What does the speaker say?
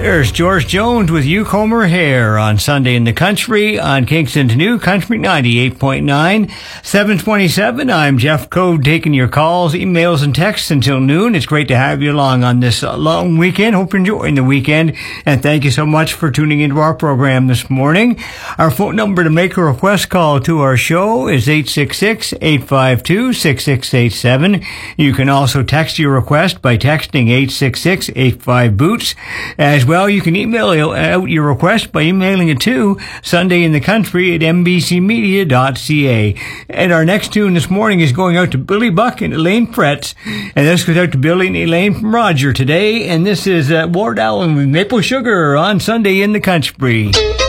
There's George Jones with You Comb Her Hair on Sunday in the Country on Kingston's New Country 98.9. 727, I'm Jeff Code taking your calls, emails, and texts until noon. It's great to have you along on this long weekend. Hope you're enjoying the weekend. And thank you so much for tuning into our program this morning. Our phone number to make a request call to our show is 866-852-6687. You can also text your request by texting 866-85-BOOTS. As well, you can email out your request by emailing it to sundayinthecountry@mbcmedia.ca. And our next tune this morning is going out to Billy Buck and Elaine Fretz. And this goes out to Billy and Elaine from Roger today. And this is Ward Allen with Maple Sugar on Sunday in the Country.